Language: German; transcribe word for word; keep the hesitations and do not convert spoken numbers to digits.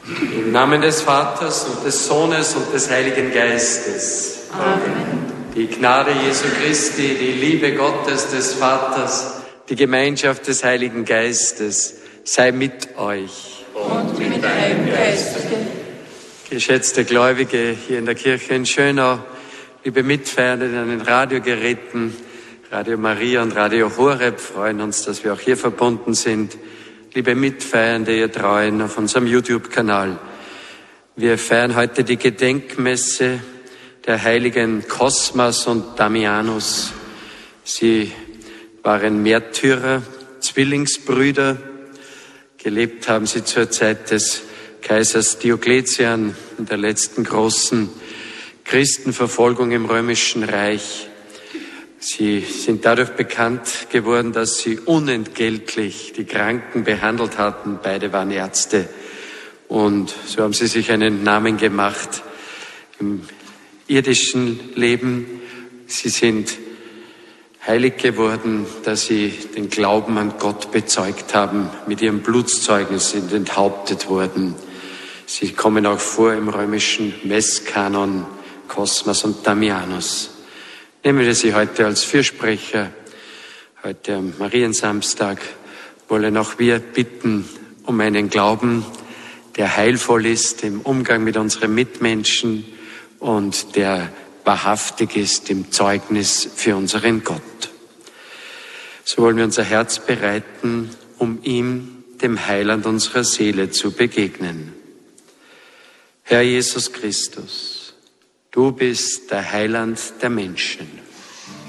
Im Namen des Vaters und des Sohnes und des Heiligen Geistes. Amen. Die Gnade Jesu Christi, die Liebe Gottes des Vaters, die Gemeinschaft des Heiligen Geistes sei mit euch. Und mit deinem Geiste. Geschätzte Gläubige hier in der Kirche in Schönau, liebe Mitfeierende an den Radiogeräten, Radio Maria und Radio Horeb, freuen uns, dass wir auch hier verbunden sind. Liebe Mitfeiernde, ihr Treuen auf unserem YouTube-Kanal. Wir feiern heute die Gedenkmesse der heiligen Cosmas und Damianus. Sie waren Märtyrer, Zwillingsbrüder. Gelebt haben sie zur Zeit des Kaisers Diokletian, in der letzten großen Christenverfolgung im Römischen Reich. Sie sind dadurch bekannt geworden, dass sie unentgeltlich die Kranken behandelt hatten. Beide waren Ärzte. Und so haben sie sich einen Namen gemacht im irdischen Leben. Sie sind heilig geworden, dass sie den Glauben an Gott bezeugt haben. Mit ihrem Blutzeugnis sind enthauptet worden. Sie kommen auch vor im römischen Messkanon, Cosmas und Damianus. Nehmen wir sie heute als Fürsprecher, heute am Mariensamstag, wollen auch wir bitten um einen Glauben, der heilvoll ist im Umgang mit unseren Mitmenschen und der wahrhaftig ist im Zeugnis für unseren Gott. So wollen wir unser Herz bereiten, um ihm, dem Heiland unserer Seele, zu begegnen. Herr Jesus Christus, du bist der Heiland der Menschen.